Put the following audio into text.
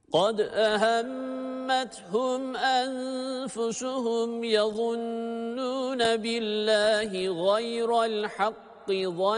قد أهمتهم أنفسهم يظنون بالله غير الحق ظن